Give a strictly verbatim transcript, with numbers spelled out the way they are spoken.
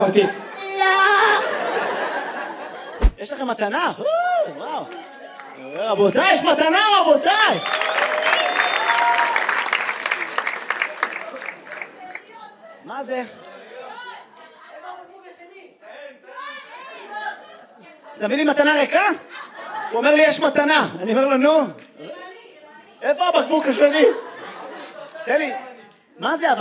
אותי. לא! יש לכם מתנה? וואו. רבותיי, יש מתנה, רבותיי! מה זה? תביא לי מתנה ריקה? הוא אומר לי, יש מתנה. אני אומר לו, נו. איפה הבקבוק השני? תן לי. מה זה אבל?